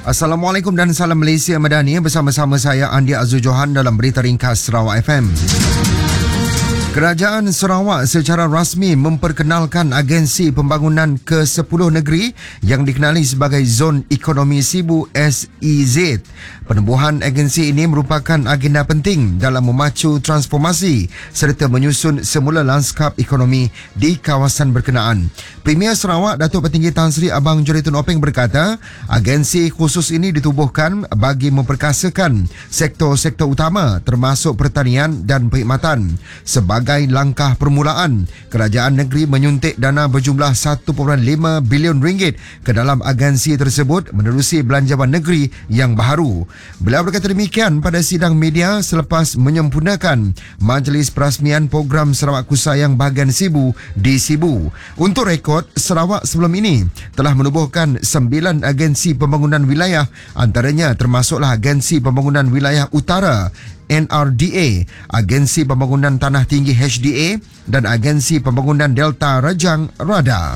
Assalamualaikum dan salam Malaysia Madani. Bersama-sama saya Andi Azul Johan dalam Berita Ringkas Sarawak FM. Kerajaan Sarawak secara rasmi memperkenalkan agensi pembangunan ke-10 negeri yang dikenali sebagai Zon Ekonomi Sibu SEZ. Penubuhan agensi ini merupakan agenda penting dalam memacu transformasi serta menyusun semula lanskap ekonomi di kawasan berkenaan. Premier Sarawak Datuk Petinggi Tan Sri Abang Johari Tun Openg berkata, agensi khusus ini ditubuhkan bagi memperkasakan sektor-sektor utama termasuk pertanian dan perkhidmatan. Sebagai langkah permulaan, kerajaan negeri menyuntik dana berjumlah 1.5 bilion ringgit ke dalam agensi tersebut menerusi belanjawan negeri yang baharu. Beliau berkata demikian pada sidang media selepas menyempurnakan Majlis Perasmian Program Sarawak Kusayang Bahagian Sibu di Sibu. Untuk rekod, Sarawak sebelum ini telah menubuhkan 9 agensi pembangunan wilayah, antaranya termasuklah Agensi Pembangunan Wilayah Utara NRDA, Agensi Pembangunan Tanah Tinggi HDA dan Agensi Pembangunan Delta Rajang RADA.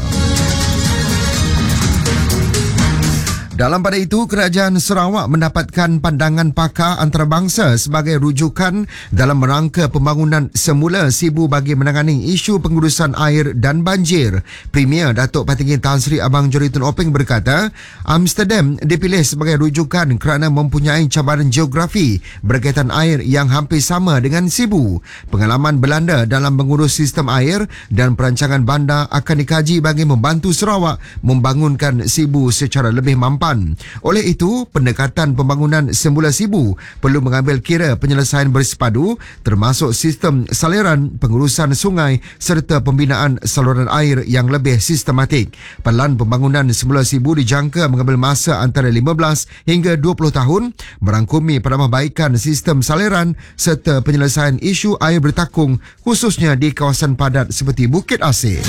Dalam pada itu, Kerajaan Sarawak mendapatkan pandangan pakar antarabangsa sebagai rujukan dalam rangka pembangunan semula Sibu bagi menangani isu pengurusan air dan banjir. Premier Datuk Petinggi Tan Sri Abang Johari Tun Openg berkata, Amsterdam dipilih sebagai rujukan kerana mempunyai cabaran geografi berkaitan air yang hampir sama dengan Sibu. Pengalaman Belanda dalam mengurus sistem air dan perancangan bandar akan dikaji bagi membantu Sarawak membangunkan Sibu secara lebih mampan. Oleh itu, pendekatan pembangunan semula Sibu perlu mengambil kira penyelesaian bersepadu termasuk sistem saliran, pengurusan sungai serta pembinaan saluran air yang lebih sistematik. Pelan pembangunan semula Sibu dijangka mengambil masa antara 15 hingga 20 tahun, merangkumi penambahbaikan sistem saliran serta penyelesaian isu air bertakung khususnya di kawasan padat seperti Bukit Asir.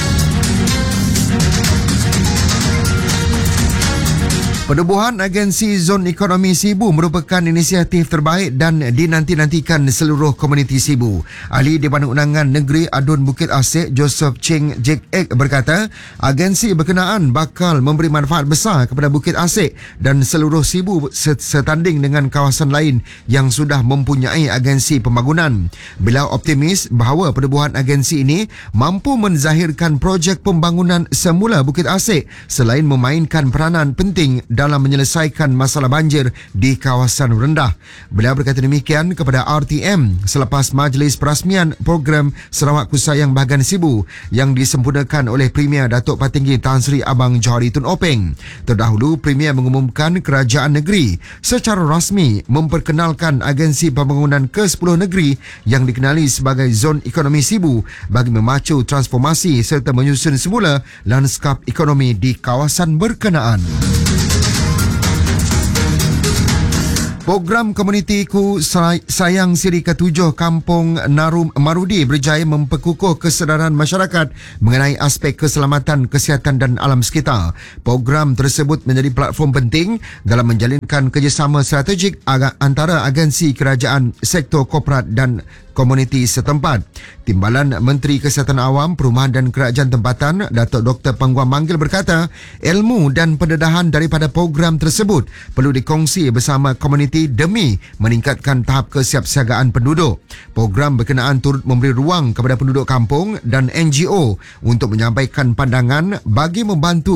Penubuhan agensi Zon Ekonomi Sibu merupakan inisiatif terbaik dan dinanti-nantikan seluruh komuniti Sibu. Ahli Dewan Undangan Negeri Adun Bukit Asir Joseph Cheng Jek Ek berkata, agensi berkenaan bakal memberi manfaat besar kepada Bukit Asir dan seluruh Sibu setanding dengan kawasan lain yang sudah mempunyai agensi pembangunan. Beliau optimis bahawa penubuhan agensi ini mampu menzahirkan projek pembangunan semula Bukit Asir selain memainkan peranan penting dalam menyelesaikan masalah banjir di kawasan rendah. Beliau berkata demikian kepada RTM selepas Majlis Perasmian Program Sarawak Kusayang Bahagian Sibu yang disempurnakan oleh Premier Datuk Petinggi Tan Sri Abang Johari Tun Openg. Terdahulu, Premier mengumumkan kerajaan negeri secara rasmi memperkenalkan agensi pembangunan ke-10 negeri yang dikenali sebagai Zon Ekonomi Sibu bagi memacu transformasi serta menyusun semula lanskap ekonomi di kawasan berkenaan. Program Komuniti Ku Sayang Siri ke-7 Kampung Narum Marudi berjaya memperkukuh kesedaran masyarakat mengenai aspek keselamatan, kesihatan dan alam sekitar. Program tersebut menjadi platform penting dalam menjalinkan kerjasama strategik antara agensi kerajaan, sektor korporat dan komuniti setempat. Timbalan Menteri Kesihatan Awam, Perumahan dan Kerajaan Tempatan, Datuk Dr. Pangguam Manggil berkata, ilmu dan pendedahan daripada program tersebut perlu dikongsi bersama komuniti demi meningkatkan tahap kesiapsiagaan penduduk. Program berkenaan turut memberi ruang kepada penduduk kampung dan NGO untuk menyampaikan pandangan bagi membantu